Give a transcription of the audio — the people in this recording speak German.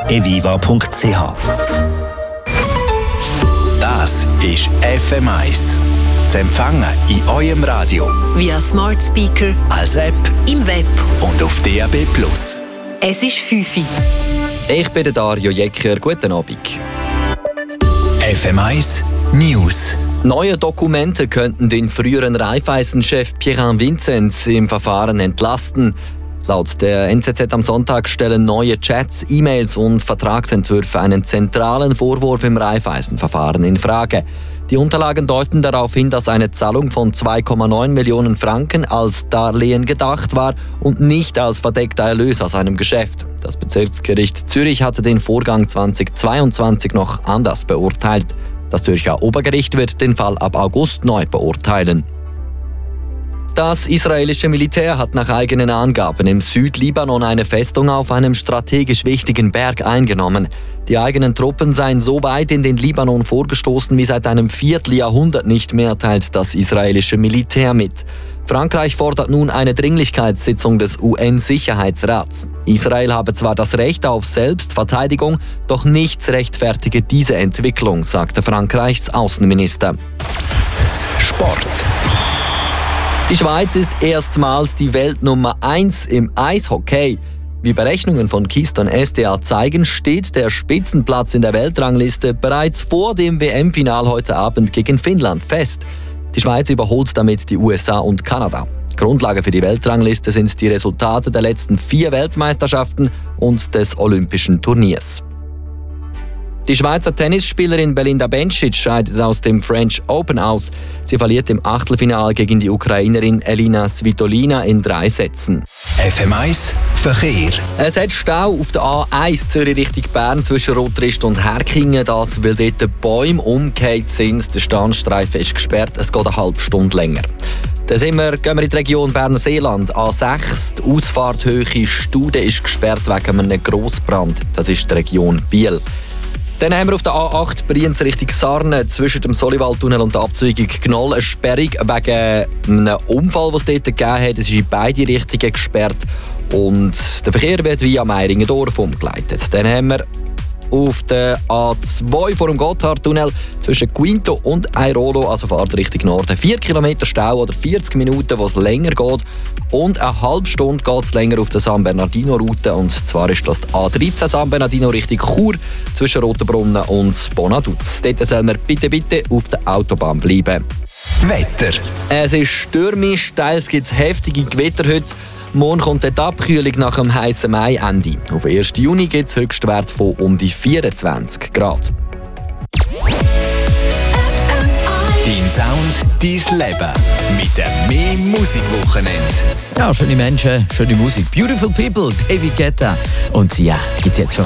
eviva.ch. Das ist FM1. Zu empfangen in eurem Radio, via Smart Speaker, als App, im Web und auf DAB+. Es ist 5 Uhr. Ich bin Dario Jecker. Guten Abend. FM1 News. Neue Dokumente könnten den früheren Raiffeisen-Chef Pierre Vinzenz im Verfahren entlasten. Laut der NZZ am Sonntag stellen neue Chats, E-Mails und Vertragsentwürfe einen zentralen Vorwurf im Raiffeisen-Verfahren in Frage. Die Unterlagen deuten darauf hin, dass eine Zahlung von 2,9 Millionen Franken als Darlehen gedacht war und nicht als verdeckter Erlös aus einem Geschäft. Das Bezirksgericht Zürich hatte den Vorgang 2022 noch anders beurteilt. Das Zürcher Obergericht wird den Fall ab August neu beurteilen. Das israelische Militär hat nach eigenen Angaben im Südlibanon eine Festung auf einem strategisch wichtigen Berg eingenommen. Die eigenen Truppen seien so weit in den Libanon vorgestoßen wie seit einem Vierteljahrhundert nicht mehr, teilt das israelische Militär mit. Frankreich fordert nun eine Dringlichkeitssitzung des UN-Sicherheitsrats. Israel habe zwar das Recht auf Selbstverteidigung, doch nichts rechtfertige diese Entwicklung, sagte Frankreichs Außenminister. Sport. Die Schweiz ist erstmals die Weltnummer 1 im Eishockey. Wie Berechnungen von Keystone SDA zeigen, steht der Spitzenplatz in der Weltrangliste bereits vor dem WM-Final heute Abend gegen Finnland fest. Die Schweiz überholt damit die USA und Kanada. Grundlage für die Weltrangliste sind die Resultate der letzten 4 Weltmeisterschaften und des Olympischen Turniers. Die Schweizer Tennisspielerin Belinda Bencic scheidet aus dem French Open aus. Sie verliert im Achtelfinale gegen die Ukrainerin Elina Svitolina in 3 Sätzen. FM1 Verkehr. Es hat Stau auf der A1 Zürich Richtung Bern zwischen Rotrist und Herkingen. Das, weil dort die Bäume umgekehrt sind. Der Standstreifen ist gesperrt. Es geht eine halbe Stunde länger. Dann gehen wir in die Region Berner-Seeland. A6, die Ausfahrt Höhe Stude ist gesperrt wegen einem Grossbrand. Das ist die Region Biel. Dann haben wir auf der A8 Brienz Richtung Sarne zwischen dem Soliwaldtunnel und der Abzweigung Gnoll eine Sperrung wegen einem Unfall, den es dort gegeben hat. Es ist in beide Richtungen gesperrt und der Verkehr wird via Meiringendorf umgeleitet. Dann haben wir auf der A2 vor dem Gotthardtunnel zwischen Quinto und Airolo, also Fahrt Richtung Norden. 4 Kilometer Stau oder 40 Minuten, wo es länger geht. Und eine halbe Stunde geht es länger auf der San Bernardino-Route. Und zwar ist das die A13 San Bernardino Richtung Chur zwischen Rotenbrunnen und Bonaduz. Dort sollen wir bitte auf der Autobahn bleiben. Wetter. Es ist stürmisch, teils gibt es heftige Gewitter heute. Morgen kommt die Abkühlung nach dem heißen Mai-Ende. Auf 1. Juni gibt es Höchstwert von um die 24 Grad. Dein Sound, dein Leben. Mit dem «Mehr Musik-Wochenende». Ja, schöne Menschen, schöne Musik. Beautiful People, David Guetta. Und ja, gibt's jetzt für